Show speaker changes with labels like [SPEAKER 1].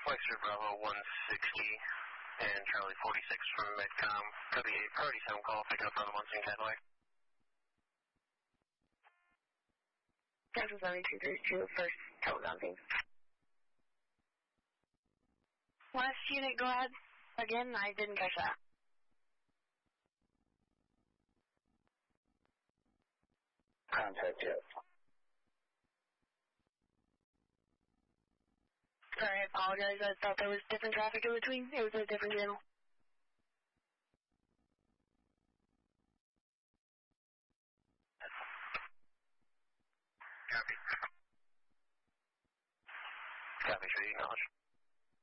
[SPEAKER 1] Flexer Bravo 160 and Charlie 46 from Medcom. Copy a priority 7 call, picking up on the Munson Cadillac.
[SPEAKER 2] Central 7232, first telegram, thanks. Last unit, go ahead. Again, I didn't catch that.
[SPEAKER 3] Contact yes.
[SPEAKER 2] Sorry, I apologize. I thought there was different traffic in between. It was a different channel.